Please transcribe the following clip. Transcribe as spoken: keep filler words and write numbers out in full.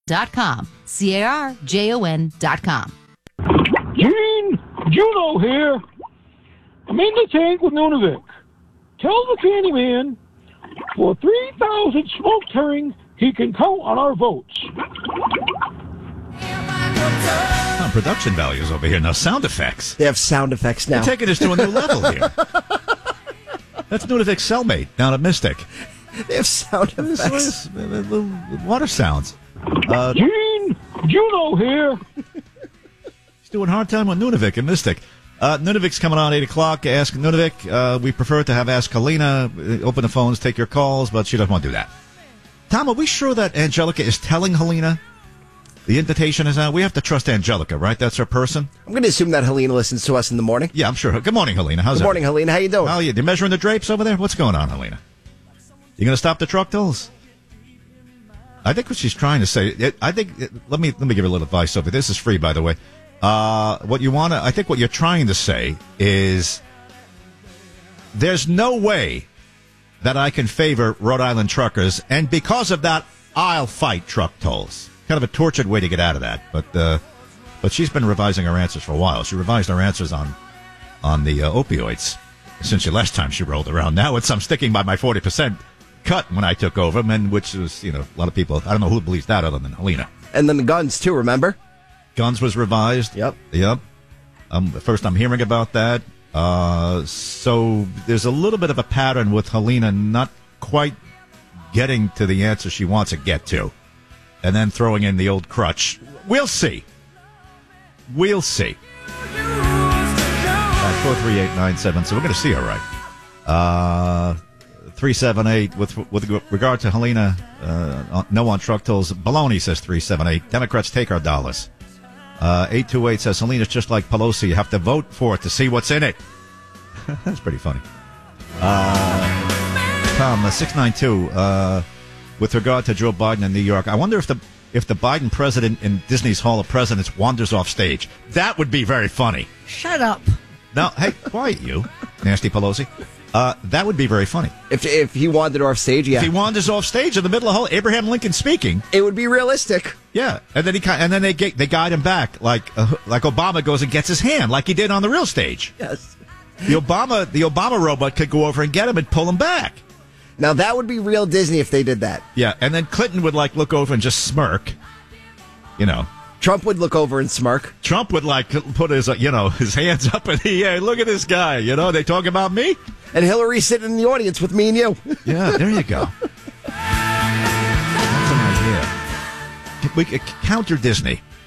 dot com. C A R J O N dot com. Gene, Juno here. I'm in the tank with Nunavik. Tell the candy man for three thousand smoked herring, he can count on our votes. Oh, production values over here. Now, sound effects. They have sound effects now. They're taking us to a new level here. That's Nunavik's cellmate down at Mystic. They have sound effects. Little water sounds. Uh, Gene, Juno here. He's doing hard time on Nunavik and Mystic. Uh, Nunavik's coming on eight o'clock. Ask Nunavik. Uh, we prefer to have Ask Helena. Open the phones, take your calls, but she doesn't want to do that. Tom, are we sure that Angelica is telling Helena the invitation is out? We have to trust Angelica, right? That's her person? I'm going to assume that Helena listens to us in the morning. Yeah, I'm sure. Good morning, Helena. How's it? Good morning, Helena. How you doing? How are you? You measuring the drapes over there? What's going on, Helena? You going to stop the truck tolls? I think what she's trying to say, I think, let me let me give you a little advice over. This is free, by the way. Uh, what you want to, I think what you're trying to say is there's no way that I can favor Rhode Island truckers, and because of that, I'll fight truck tolls. Kind of a tortured way to get out of that, but uh, but she's been revising her answers for a while. She revised her answers on on the uh, opioids since the last time she rolled around. Now it's I'm sticking by my forty percent cut when I took over, and which was, you know, a lot of people, I don't know who believes that other than Helena. And then the guns, too, remember? Guns was revised. Yep. Yep. Um, first I'm hearing about that. Uh, so there's a little bit of a pattern with Helena not quite getting to the answer she wants to get to, and then throwing in the old crutch. We'll see. We'll see. At four three eight nine seven, so we're going to see her right. Uh... three seven eight, with with regard to Helena, uh, no on truck tolls. Baloney says three seven eight. Democrats take our dollars. Uh, eight two eight says Helena's just like Pelosi. You have to vote for it to see what's in it. That's pretty funny. Uh, Tom, uh, six nine two, uh, with regard to Joe Biden in New York, I wonder if the if the Biden president in Disney's Hall of Presidents wanders off stage. That would be very funny. Shut up. Now, hey, quiet you, nasty Pelosi. Uh, that would be very funny. If if he wandered off stage, yeah. If he wanders off stage in the middle of whole Abraham Lincoln speaking, it would be realistic. Yeah, and then he and then they get, they guide him back like uh, like Obama goes and gets his hand like he did on the real stage. Yes. The Obama the Obama robot could go over and get him and pull him back. Now that would be real Disney if they did that. Yeah, and then Clinton would like look over and just smirk. You know. Trump would look over and smirk. Trump would like put his, you know, his hands up in the air. Look at this guy. You know, they talk about me. And Hillary sitting in the audience with me and you. Yeah, there you go. That's an idea. We could counter Disney.